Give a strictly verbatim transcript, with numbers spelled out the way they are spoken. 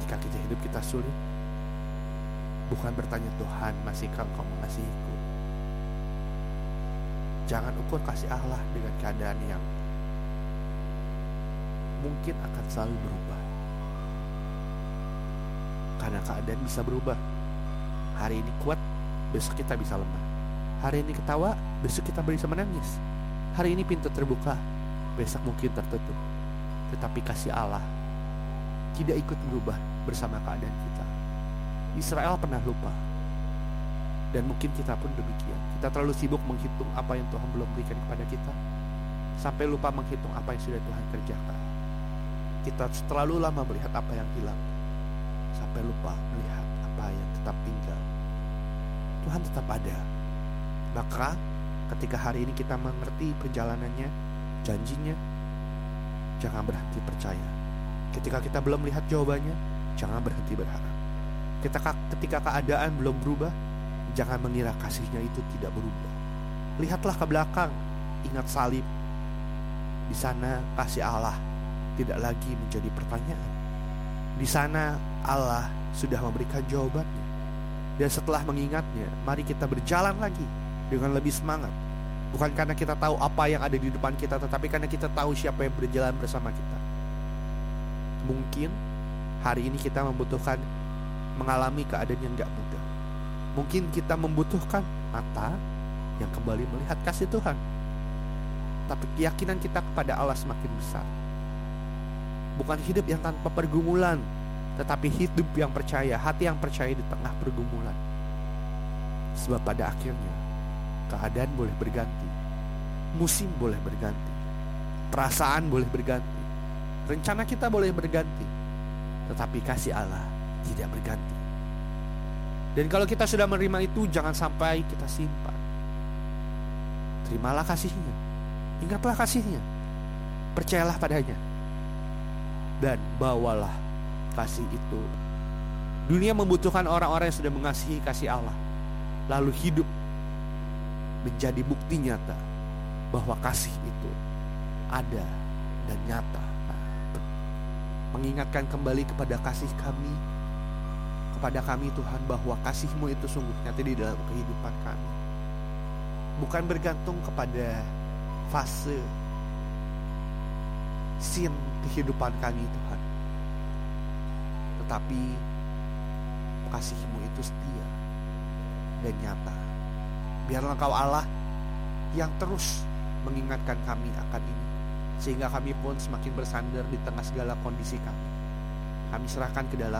ketika kita hidup kita sulit, bukan bertanya, Tuhan, masihkah Engkau mengasihiku? Jangan ukur kasih Allah dengan keadaan yang mungkin akan selalu berubah. Karena keadaan bisa berubah. Hari ini kuat, besok kita bisa lemah. Hari ini ketawa, besok kita bisa menangis. Hari ini pintu terbuka, besok mungkin tertutup. Tetapi kasih Allah tidak ikut berubah bersama keadaan kita. Israel pernah lupa, dan mungkin kita pun demikian. Kita terlalu sibuk menghitung apa yang Tuhan belum berikan kepada kita, sampai lupa menghitung apa yang sudah Tuhan kerjakan. Kita terlalu lama melihat apa yang hilang, sampai lupa melihat apa yang tetap tinggal. Tuhan tetap ada. Maka ketika hari ini kita mengerti perjalanannya, janjinya, jangan berhenti percaya. Ketika kita belum melihat jawabannya, jangan berhenti berharap. Ketika, ketika keadaan belum berubah, jangan mengira kasihnya itu tidak berubah. Lihatlah ke belakang, ingat salib. Di sana kasih Allah tidak lagi menjadi pertanyaan. Di sana Allah sudah memberikan jawabannya. Dan setelah mengingatnya, mari kita berjalan lagi dengan lebih semangat. Bukan karena kita tahu apa yang ada di depan kita, tetapi karena kita tahu siapa yang berjalan bersama kita. Mungkin hari ini kita membutuhkan mengalami keadaan yang gak mudah. Mungkin kita membutuhkan mata yang kembali melihat kasih Tuhan. Tapi keyakinan kita kepada Allah semakin besar. Bukan hidup yang tanpa pergumulan, tetapi hidup yang percaya, hati yang percaya di tengah pergumulan. Sebab pada akhirnya keadaan boleh berganti, musim boleh berganti, perasaan boleh berganti, rencana kita boleh berganti, tetapi kasih Allah tidak berganti. Dan kalau kita sudah menerima itu, jangan sampai kita simpan. Terimalah kasihnya, ingatlah kasihnya, percayalah padanya, dan bawalah kasih itu. Dunia membutuhkan orang-orang yang sudah mengasihi kasih Allah, lalu hidup menjadi bukti nyata bahwa kasih itu ada dan nyata. Mengingatkan kembali kepada kasih kami, kepada kami Tuhan, bahwa kasih-Mu itu sungguh nyata di dalam kehidupan kami. Bukan bergantung kepada fase scene kehidupan kami Tuhan, tetapi kasih-Mu itu setia dan nyata. Biarlah Engkau Allah yang terus mengingatkan kami akan ini, sehingga kami pun semakin bersandar di tengah segala kondisi kami. Kami serahkan ke dalam